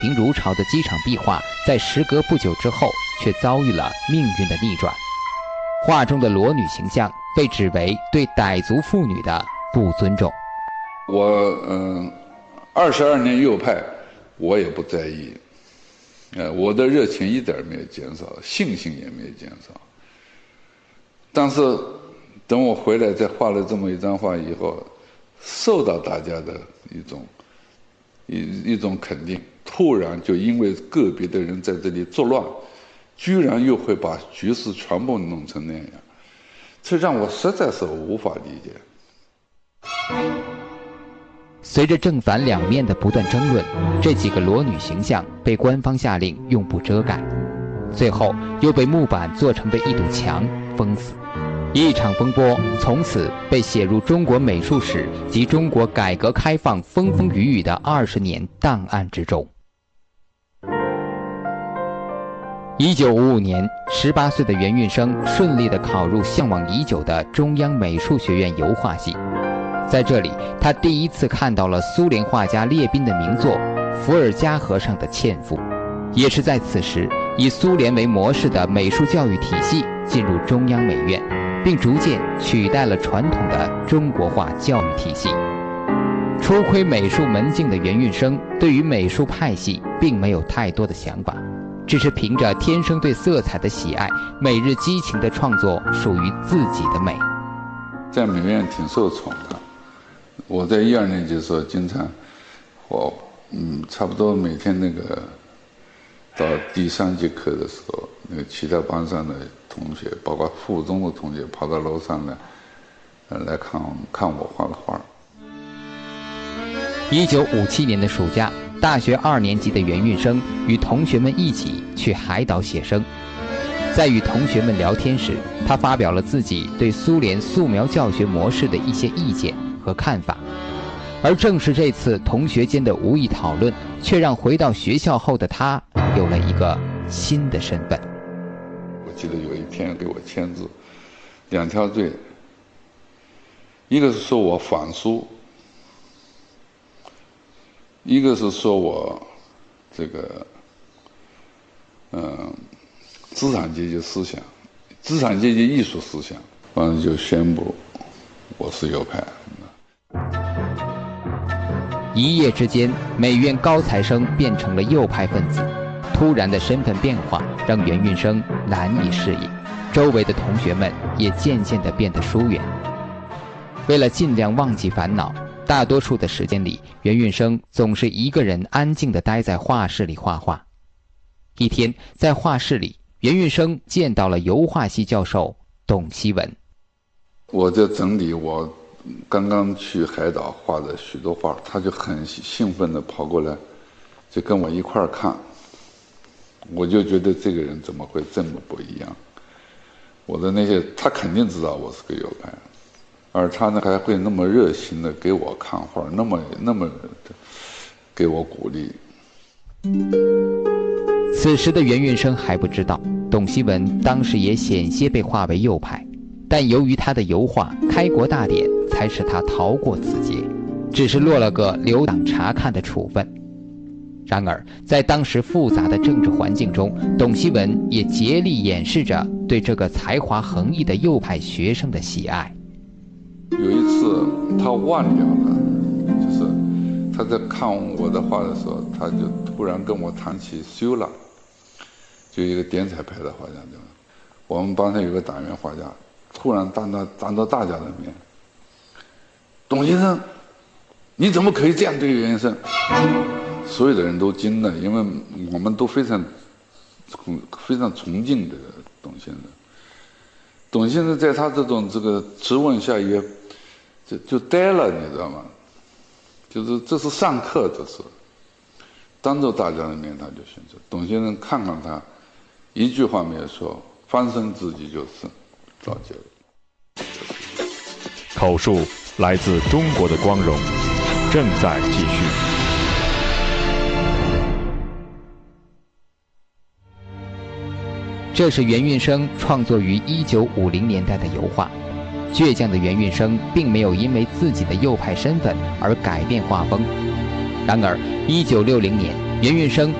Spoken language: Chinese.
平如潮的机场壁画，在时隔不久之后，却遭遇了命运的逆转。画中的裸女形象被指为对傣族妇女的不尊重。 我22年右派，我也不在意，我的热情一点没有减少，信心也没有减少。但是等我回来再画了这么一张画以后，受到大家的一种肯定，突然就因为个别的人在这里作乱，居然又会把局势全部弄成那样，这让我实在是无法理解。 随着正反两面的不断争论，这几个裸女形象被官方下令用布遮盖，最后又被木板做成的一堵墙封死。一场风波从此被写入中国美术史及中国改革开放风风雨雨的20年档案之中。1955年，18岁的袁运生顺利地考入向往已久的中央美术学院油画系。在这里，他第一次看到了苏联画家列宾的名作《伏尔加河上的纤夫》，也是在此时，以苏联为模式的美术教育体系进入中央美院，并逐渐取代了传统的中国化教育体系。初窥美术门径的袁运生对于美术派系并没有太多的想法，只是凭着天生对色彩的喜爱，每日激情的创作属于自己的美。 在美院挺受宠的，我在1、2年级的时候，经常差不多每天到第3节课的时候，其他班上的同学，包括附中的同学，跑到楼上来看我画的画。 1957年的暑假，大学2年级的袁运生与同学们一起去海岛写生。在与同学们聊天时，他发表了自己对苏联素描教学模式的一些意见和看法。而正是这次同学间的无意讨论，却让回到学校后的他有了一个新的身份。 我记得有一天给我签字2条罪，一个是说我反苏，一个是说我资产阶级思想、资产阶级艺术思想，完了就宣布我是右派。 一夜之间，美院高材生变成了右派分子。突然的身份变化让袁运生难以适应，周围的同学们也渐渐地变得疏远。为了尽量忘记烦恼，大多数的时间里，袁运生总是一个人安静地待在画室里画画。一天，在画室里，袁运生见到了油画系教授董希文。 我在整理我刚刚去海岛画的许多画，他就很兴奋地跑过来，就跟我一块儿看。我就觉得这个人怎么会这么不一样？我的那些，他肯定知道我是个右派，而他呢还会那么热心地给我看画，那么给我鼓励。 此时的袁运生还不知道，董希文当时也险些被划为右派，但由于他的油画开国大典，才使他逃过此劫，只是落了个留党察看的处分。然而在当时复杂的政治环境中，董希文也竭力掩饰着对这个才华横溢的右派学生的喜爱。 有一次他忘掉了，就是他在看我的画的时候，他就突然跟我谈起修了，就一个点彩派的画家，对吧？我们班上有个党员画家，突然当着大家的面，董先生，你怎么可以这样对袁运生？所有的人都惊了，因为我们都非常崇敬这个董先生。董先生在他这个质问下也就呆了，你知道吗？就是这是上课，这是当着大家的面他就选择。董先生看看他，一句话没有说，翻身自己就是造就了。 口述来自中国的光荣，正在继续。 这是袁运生创作于1950年代的油画。倔强的袁运生并没有因为自己的右派身份而改变画风。然而1960年， 袁运生